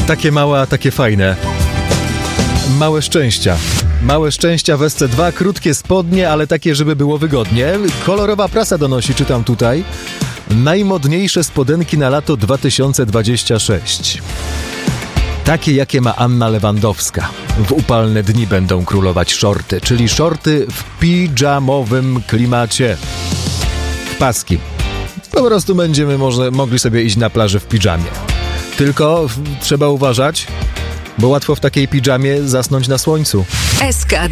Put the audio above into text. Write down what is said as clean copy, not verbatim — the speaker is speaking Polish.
Takie małe, a takie fajne. Małe szczęścia. Małe szczęścia w SC2, krótkie spodnie, ale takie, żeby było wygodnie. Kolorowa prasa donosi, czytam tutaj. Najmodniejsze spodenki na lato 2026. Takie, jakie ma Anna Lewandowska. W upalne dni będą królować shorty, czyli shorty w pidżamowym klimacie. W paski. Po prostu będziemy mogli sobie iść na plażę w pidżamie. Tylko trzeba uważać, bo łatwo w takiej pidżamie zasnąć na słońcu. SK